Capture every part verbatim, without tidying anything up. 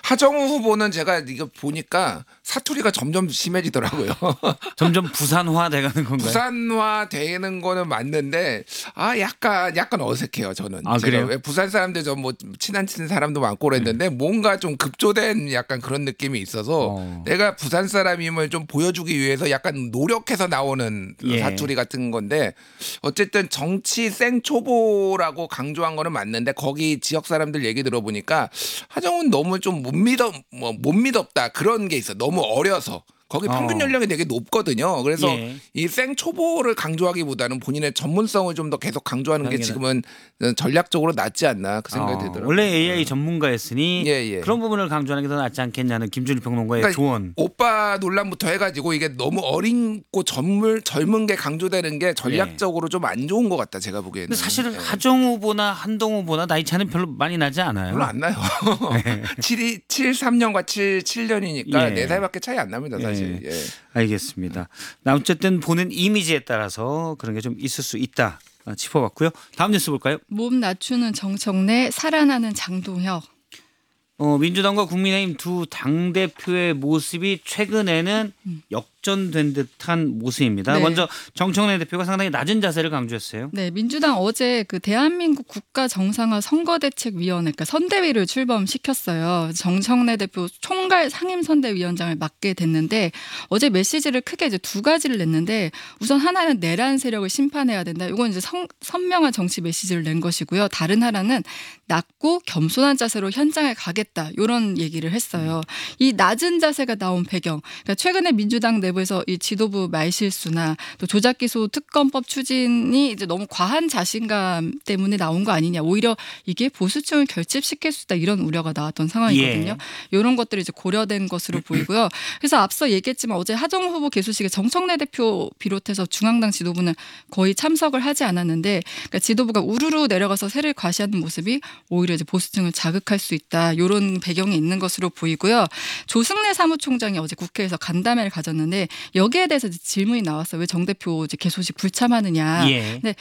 하정우 후보는 제가 이거 보니까 사투리가 점점 심해지더라고요. 점점 부산화 돼가는 건가요? 부산화 되는 거는 맞는데 아 약간 약간 어색해요 저는. 아, 제가 그래요? 왜 부산 사람들 좀 뭐 친한 친한 사람도 많고 그랬는데 뭔가 좀 급조된 약간 그런 느낌이 있어서 어. 내가 부산 사람임을 좀 보여주기 위해서 약간 노력해서 나오는 예. 사투리 같은 건데 어쨌든 정치 생초보라고 강조한 거는 맞는데 거기 지역 사람들 얘기 들어보니까 하정우는 너무 좀 못 믿어 뭐 못 믿었다 그런 게 있어. 너무 어려서. 거기 평균 어. 연령이 되게 높거든요. 그래서 예. 이 생초보를 강조하기보다는 본인의 전문성을 좀 더 계속 강조하는 게 당연하- 지금은 전략적으로 낫지 않나 그 생각이 어, 들더라고요. 원래 에이아이 전문가였으니 예, 예. 그런 부분을 강조하는 게 더 낫지 않겠냐는 김준일 평론가의 그러니까 조언. 오빠 논란부터 해가지고 이게 너무 어린고 젊을 젊은 게 강조되는 게 전략적으로 좀 안 좋은 것 같다 제가 보기에는. 근데 사실은 예. 하정우 후보나 한동훈 후보나 나이 차는 별로 많이 나지 않아요. 별로 안 나요. 칠이 칠삼 년과 칠칠 년이니까 예. 네 살밖에 차이 안 납니다 사실. 예. 예. 알겠습니다. 어쨌든 보는 이미지에 따라서 그런 게 좀 있을 수 있다. 어, 짚어봤고요. 다음 뉴스 볼까요? 몸 낮추는 정청래, 살아나는 장동혁. 어, 민주당과 국민의힘 두 당대표의 모습이 최근에는 역전된 듯한 모습입니다. 네. 먼저 정청래 대표가 상당히 낮은 자세를 강조했어요. 네, 민주당 어제 그 대한민국 국가 정상화 선거대책위원회, 그러니까 선대위를 출범시켰어요. 정청래 대표 총괄 상임선대위원장을 맡게 됐는데 어제 메시지를 크게 이제 두 가지를 냈는데 우선 하나는 내란 세력을 심판해야 된다. 이건 이제 성, 선명한 정치 메시지를 낸 것이고요. 다른 하나는 낮고 겸손한 자세로 현장에 가겠다. 이런 얘기를 했어요. 이 낮은 자세가 나온 배경, 그러니까 최근에 민주당 내부에서 이 지도부 말실수나 또 조작기소 특검법 추진이 이제 너무 과한 자신감 때문에 나온 거 아니냐. 오히려 이게 보수층을 결집시킬 수 있다 이런 우려가 나왔던 상황이거든요. 예. 이런 것들이 이제 고려된 것으로 보이고요. 그래서 앞서 얘기했지만 어제 하정우 후보 개소식에 정청래 대표 비롯해서 중앙당 지도부는 거의 참석을 하지 않았는데 그러니까 지도부가 우르르 내려가서 세를 과시하는 모습이 오히려 이제 보수층을 자극할 수 있다. 이런 배경이 있는 것으로 보이고요. 조승래 사무총장이 어제 국회에서 간담회를 가졌는데 여기에 대해서 이제 질문이 나왔어요. 왜 정 대표 이제 개소식 불참하느냐. 예. 근데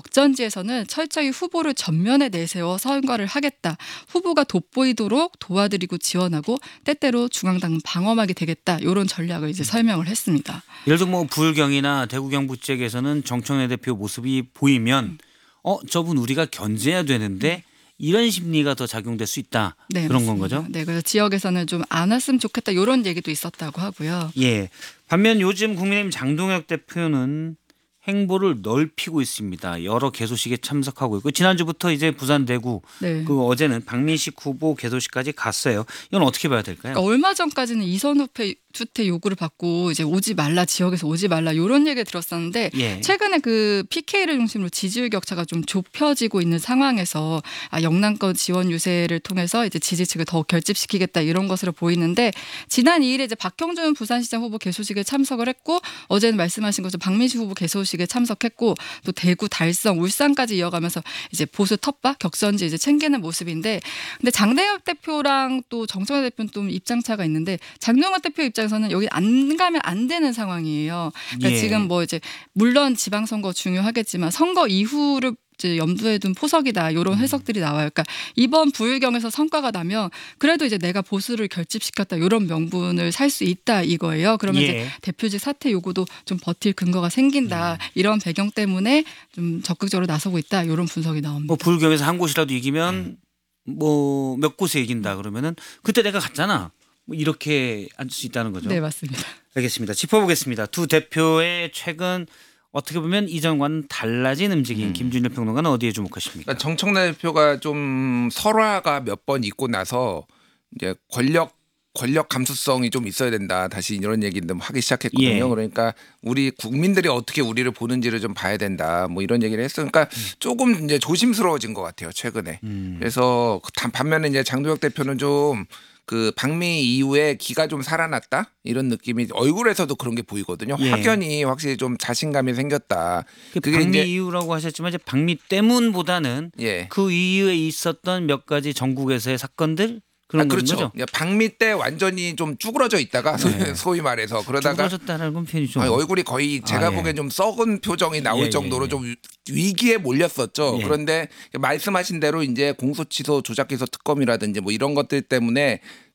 격전지에서는 철저히 후보를 전면에 내세워 선거를 하겠다. 후보가 돋보이도록 도와드리고 지원하고 때때로 중앙당은 방어막이 되겠다. 이런 전략을 이제 설명을 했습니다. 예를 들어 뭐 부울경이나 대구 경북 지역에서는 정청래 대표 모습이 보이면 어 저분 우리가 견제해야 되는데 이런 심리가 더 작용될 수 있다. 네, 그런 맞습니다. 건 거죠? 네, 그래서 지역에서는 좀 안 왔으면 좋겠다. 이런 얘기도 있었다고 하고요. 예. 반면 요즘 국민의힘 장동혁 대표는 행보를 넓히고 있습니다. 여러 개소식에 참석하고 있고 지난주부터 이제 부산 대구 네. 그 어제는 박민식 후보 개소식까지 갔어요. 이건 어떻게 봐야 될까요? 그러니까 얼마 전까지는 이선 후퇴 투퇴 요구를 받고 이제 오지 말라 지역에서 오지 말라 이런 얘기를 들었었는데 예. 최근에 그 피케이를 중심으로 지지율 격차가 좀 좁혀지고 있는 상황에서 아, 영남권 지원 유세를 통해서 이제 지지층을 더 결집시키겠다 이런 것으로 보이는데 지난 이 일에 이제 박형준 부산시장 후보 개소식에 참석을 했고 어제는 말씀하신 것처럼 박민식 후보 개소식에 참석했고 또 대구, 달성, 울산까지 이어가면서 이제 보수 텃밭 격전지 이제 챙기는 모습인데 근데 장대혁 대표랑 또 정청래 대표는 좀 입장차가 있는데 장동혁 대표 입장 에서는 여기 안 가면 안 되는 상황이에요. 그러니까 예. 지금 뭐 이제 물론 지방선거 중요하겠지만 선거 이후를 이제 염두에 둔 포석이다 이런 해석들이 나와요. 그러니까 이번 부울경에서 성과가 나면 그래도 이제 내가 보수를 결집시켰다 이런 명분을 살 수 있다 이거예요. 그러면 예. 이제 대표직 사퇴 요구도 좀 버틸 근거가 생긴다 이런 배경 때문에 좀 적극적으로 나서고 있다 이런 분석이 나옵니다. 뭐 부울경에서 한 곳이라도 이기면 뭐 몇 곳에 이긴다 그러면은 그때 내가 갔잖아. 뭐 이렇게 할 수 있다는 거죠. 네 맞습니다. 알겠습니다. 짚어보겠습니다. 두 대표의 최근 어떻게 보면 이전과는 달라진 움직임. 음. 김준일 평론가는 어디에 주목하십니까? 그러니까 정청래 대표가 좀 설화가 몇 번 있고 나서 이제 권력 권력 감수성이 좀 있어야 된다. 다시 이런 얘기를 좀 하기 시작했거든요. 예. 그러니까 우리 국민들이 어떻게 우리를 보는지를 좀 봐야 된다. 뭐 이런 얘기를 했어요. 그러니까 조금 이제 조심스러워진 것 같아요. 최근에. 음. 그래서 단- 반면에 이제 장도혁 대표는 좀 그 방미 이후에 기가 좀 살아났다 이런 느낌이 얼굴에서도 그런 게 보이거든요. 예. 확연히 확실히 좀 자신감이 생겼다. 그 그게 방미 이제- 이유라고 하셨지만 이제 방미 때문보다는 예. 그 이후에 있었던 몇 가지 전국에서의 사건들 그런 아, 그렇죠. 거죠. 그러니까 방미 때 완전히 좀 쭈그러져 있다가 소위, 네. 소위 말해서 그러다가 쭈그러졌다는 건 표현이 좀 아니, 얼굴이 거의 제가 아, 예. 보기엔 좀 썩은 표정이 나올 예, 예, 정도로 예. 좀 위기에 몰렸었죠. 예. 그런데 말씀하신 대로 이제 공소취소 조작기소 특검이라든지 뭐 이런 것들 때문에